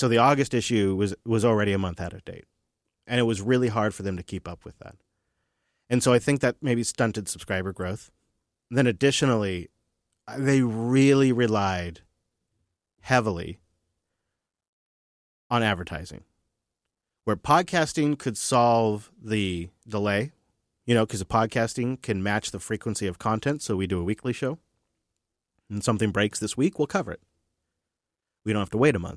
so the August issue was already a month out of date. And it was really hard for them to keep up with that. And so I think that maybe stunted subscriber growth. Then additionally, they really relied heavily on advertising, where podcasting could solve the delay, because the podcasting can match the frequency of content. So we do a weekly show, and something breaks this week, we'll cover it. We don't have to wait a month.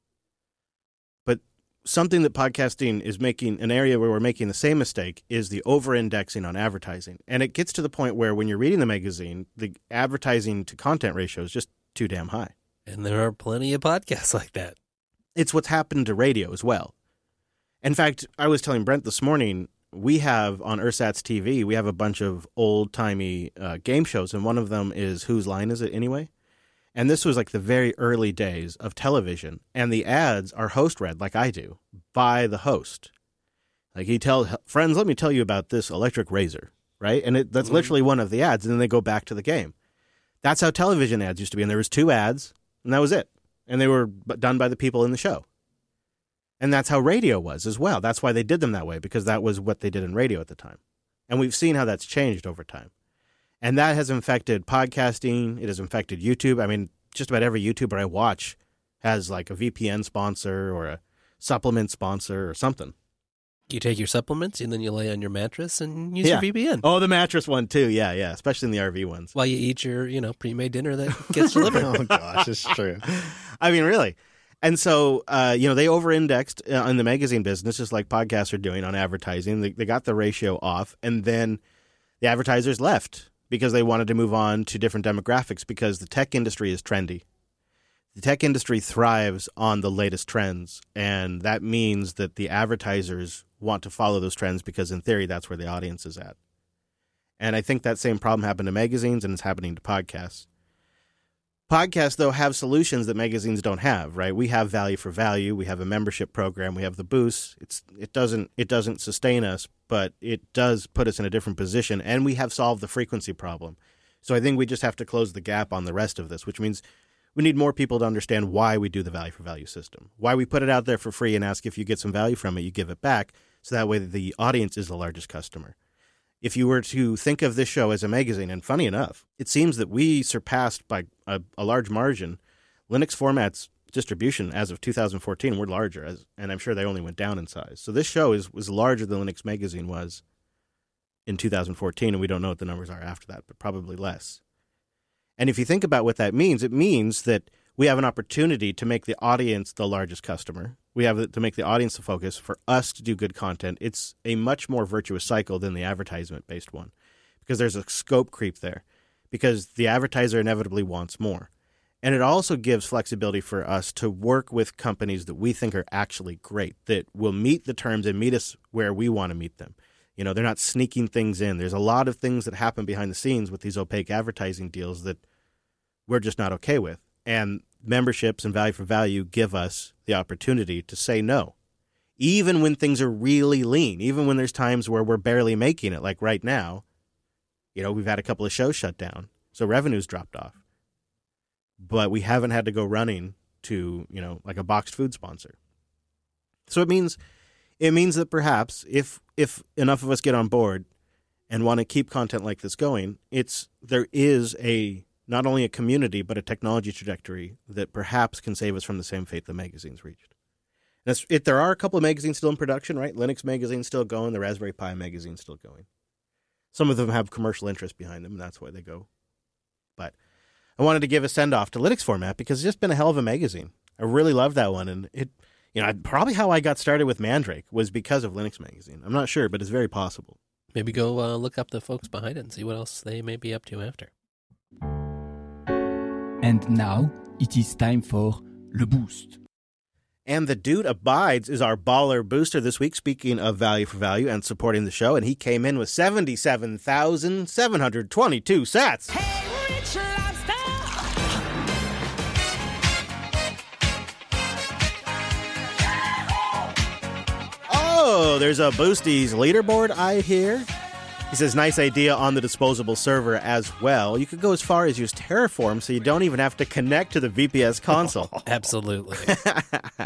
But something that podcasting is making, an area where we're making the same mistake, is the over-indexing on advertising. And it gets to the point where when you're reading the magazine, the advertising to content ratio is just too damn high. And there are plenty of podcasts like that. It's what's happened to radio as well. In fact, I was telling Brent this morning, we have on Ursat's TV, we have a bunch of old-timey game shows, and one of them is Whose Line Is It Anyway? And this was like the very early days of television, and the ads are host-read, like I do, by the host. Like he tells, friends, let me tell you about this electric razor, right? And that's literally one of the ads, and then they go back to the game. That's how television ads used to be, and there was 2 ads, and that was it. And they were done by the people in the show. And that's how radio was as well. That's why they did them that way, because that was what they did in radio at the time. And we've seen how that's changed over time. And that has infected podcasting. It has infected YouTube. I mean, just about every YouTuber I watch has like a VPN sponsor or a supplement sponsor or something. You take your supplements and then you lay on your mattress and use your VPN. Oh, the mattress one too. Yeah, especially in the RV ones. While you eat your, pre-made dinner that gets delivered. Oh, gosh, it's true. I mean, really. And so, they over-indexed in the magazine business, just like podcasts are doing on advertising. They got the ratio off, and then the advertisers left because they wanted to move on to different demographics, because the tech industry is trendy. The tech industry thrives on the latest trends, and that means that the advertisers want to follow those trends because, in theory, that's where the audience is at. And I think that same problem happened to magazines, and it's happening to podcasts. Podcasts, though, have solutions that magazines don't have, right? We have value for value. We have a membership program. We have the boost. It doesn't sustain us, but it does put us in a different position, and we have solved the frequency problem. So I think we just have to close the gap on the rest of this, which means we need more people to understand why we do the value for value system, why we put it out there for free and ask if you get some value from it, you give it back, so that way the audience is the largest customer. If you were to think of this show as a magazine, and funny enough, it seems that we surpassed by a large margin Linux Format's distribution as of 2014. We're larger, and I'm sure they only went down in size. So this show was larger than Linux Magazine was in 2014, and we don't know what the numbers are after that, but probably less. And if you think about what that means, it means that we have an opportunity to make the audience the largest customer. We have to make the audience the focus for us to do good content. It's a much more virtuous cycle than the advertisement-based one, because there's a scope creep there, because the advertiser inevitably wants more. And it also gives flexibility for us to work with companies that we think are actually great, that will meet the terms and meet us where we want to meet them. They're not sneaking things in. There's a lot of things that happen behind the scenes with these opaque advertising deals that we're just not okay with. And memberships and value for value give us the opportunity to say no, even when things are really lean, even when there's times where we're barely making it, like right now. We've had a couple of shows shut down, so revenue's dropped off. But we haven't had to go running to, like a boxed food sponsor. So it means that perhaps if enough of us get on board and want to keep content like this going, there is not only a community, but a technology trajectory that perhaps can save us from the same fate the magazines reached. There are a couple of magazines still in production, right? Linux Magazine's still going. The Raspberry Pi Magazine's still going. Some of them have commercial interest behind them, and that's why they go. But I wanted to give a send-off to Linux Format because it's just been a hell of a magazine. I really love that one, and probably how I got started with Mandrake was because of Linux Magazine. I'm not sure, but it's very possible. Maybe go look up the folks behind it and see what else they may be up to after. And now it is time for Le Boost. And the dude abides is our baller booster this week, speaking of value for value and supporting the show. And he came in with 77,722 sats. Hey, Rich Lobster! Oh, there's a Boosties leaderboard I hear. He says, nice idea on the disposable server as well. You could go as far as use Terraform so you don't even have to connect to the VPS console. Absolutely.